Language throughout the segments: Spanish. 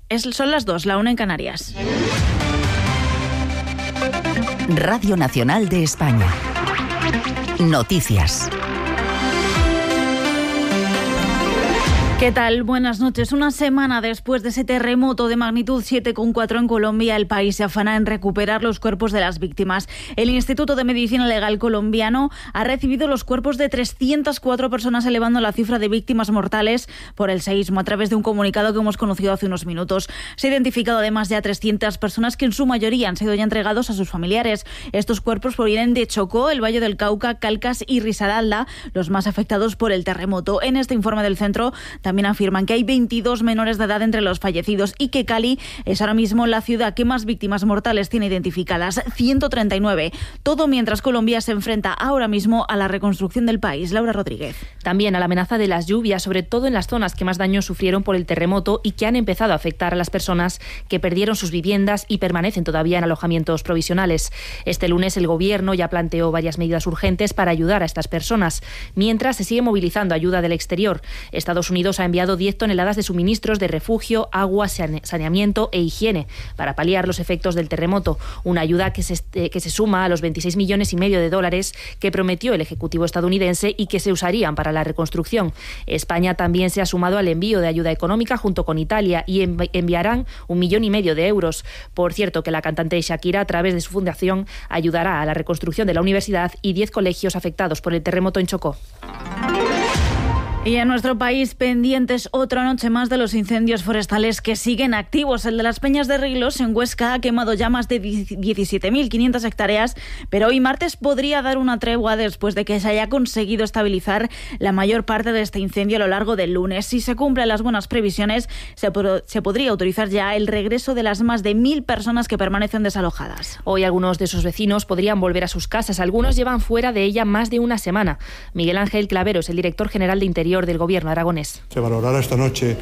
Son las 2, la 1 en Canarias. Radio Nacional de España. Noticias. ¿Qué tal? Buenas noches. Una semana después de ese terremoto de magnitud 7,4 en Colombia, el país se afana en recuperar los cuerpos de las víctimas. El Instituto de Medicina Legal colombiano ha recibido los cuerpos de 304 personas, elevando la cifra de víctimas mortales por el seísmo a través de un comunicado que hemos conocido hace unos minutos. Se ha identificado además ya 300 personas que en su mayoría han sido ya entregados a sus familiares. Estos cuerpos provienen de Chocó, el Valle del Cauca, Calcas y Risaralda, los más afectados por el terremoto. En este informe del centro también afirman que hay 22 menores de edad entre los fallecidos y que Cali es ahora mismo la ciudad que más víctimas mortales tiene identificadas, 139. Todo mientras Colombia se enfrenta ahora mismo a la reconstrucción del país. Laura Rodríguez. También a la amenaza de las lluvias, sobre todo en las zonas que más daño sufrieron por el terremoto y que han empezado a afectar a las personas que perdieron sus viviendas y permanecen todavía en alojamientos provisionales. Este lunes el Gobierno ya planteó varias medidas urgentes para ayudar a estas personas, mientras se sigue movilizando ayuda del exterior. Estados Unidos ha enviado 10 toneladas de suministros de refugio, agua, saneamiento e higiene para paliar los efectos del terremoto. Una ayuda que se suma a los 26,5 millones de dólares que prometió el Ejecutivo estadounidense y que se usarían para la reconstrucción. España también se ha sumado al envío de ayuda económica junto con Italia y enviarán 1,5 millones de euros. Por cierto, que la cantante Shakira, a través de su fundación, ayudará a la reconstrucción de la universidad y 10 colegios afectados por el terremoto en Chocó. Y en nuestro país, pendientes otra noche más de los incendios forestales que siguen activos. El de las Peñas de Riglos, en Huesca, ha quemado ya más de 17.500 hectáreas, pero hoy martes podría dar una tregua después de que se haya conseguido estabilizar la mayor parte de este incendio a lo largo del lunes. Si se cumplen las buenas previsiones, se podría autorizar ya el regreso de las más de 1.000 personas que permanecen desalojadas. Hoy algunos de sus vecinos podrían volver a sus casas. Algunos llevan fuera de ella más de una semana. Miguel Ángel Claveros, el director general de Interior del Gobierno aragonés. Se valorará esta noche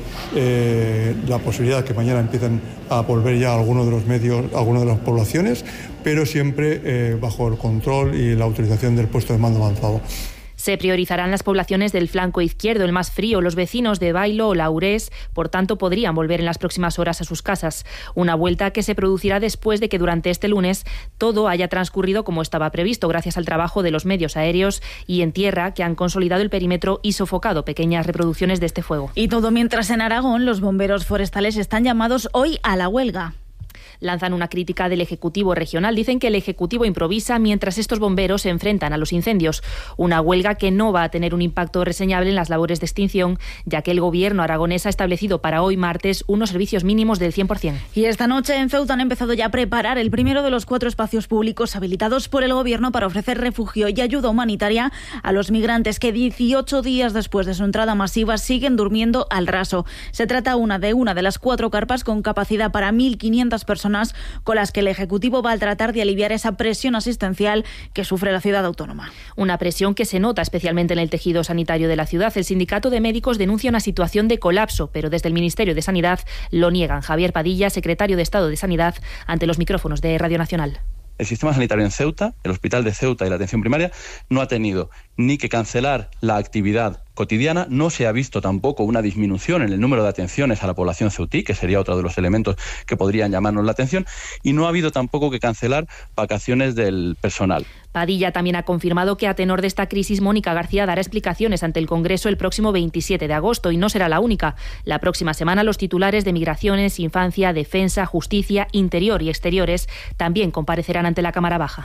la posibilidad de que mañana empiecen a volver ya algunos de los medios, algunas de las poblaciones, pero siempre bajo el control y la autorización del puesto de mando avanzado. Se priorizarán las poblaciones del flanco izquierdo, el más frío. Los vecinos de Bailo o Laurés, por tanto, podrían volver en las próximas horas a sus casas. Una vuelta que se producirá después de que durante este lunes todo haya transcurrido como estaba previsto, gracias al trabajo de los medios aéreos y en tierra que han consolidado el perímetro y sofocado pequeñas reproducciones de este fuego. Y todo mientras en Aragón los bomberos forestales están llamados hoy a la huelga. Lanzan una crítica del Ejecutivo regional. Dicen que el Ejecutivo improvisa mientras estos bomberos se enfrentan a los incendios. Una huelga que no va a tener un impacto reseñable en las labores de extinción, ya que el Gobierno aragonés ha establecido para hoy martes unos servicios mínimos del 100%. Y esta noche en Ceuta han empezado ya a preparar el primero de los 4 espacios públicos habilitados por el Gobierno para ofrecer refugio y ayuda humanitaria a los migrantes que 18 días después de su entrada masiva siguen durmiendo al raso. Se trata de una de las 4 carpas con capacidad para 1.500 personas con las que el Ejecutivo va a tratar de aliviar esa presión asistencial que sufre la ciudad autónoma. Una presión que se nota especialmente en el tejido sanitario de la ciudad. El Sindicato de Médicos denuncia una situación de colapso, pero desde el Ministerio de Sanidad lo niegan. Javier Padilla, secretario de Estado de Sanidad, ante los micrófonos de Radio Nacional. El sistema sanitario en Ceuta, el hospital de Ceuta y la atención primaria, no ha tenido ni que cancelar la actividad cotidiana, no se ha visto tampoco una disminución en el número de atenciones a la población ceutí, que sería otro de los elementos que podrían llamarnos la atención, y no ha habido tampoco que cancelar vacaciones del personal. Padilla también ha confirmado que a tenor de esta crisis, Mónica García dará explicaciones ante el Congreso el próximo 27 de agosto y no será la única. La próxima semana los titulares de Migraciones, Infancia, Defensa, Justicia, Interior y Exteriores también comparecerán ante la Cámara Baja.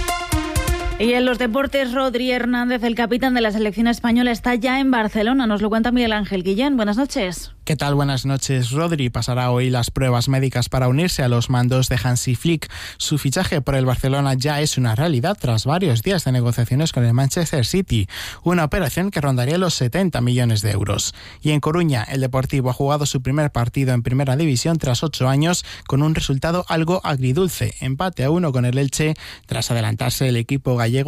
Y en los deportes, Rodri Hernández, el capitán de la selección española, está ya en Barcelona. Nos lo cuenta Miguel Ángel Guillén. Buenas noches. ¿Qué tal? Buenas noches. Rodri pasará hoy las pruebas médicas para unirse a los mandos de Hansi Flick. Su fichaje por el Barcelona ya es una realidad tras varios días de negociaciones con el Manchester City, una operación que rondaría los 70 millones de euros. Y en Coruña, el Deportivo ha jugado su primer partido en Primera División tras 8 años con un resultado algo agridulce, empate a 1 con el Elche, tras adelantarse el equipo gallego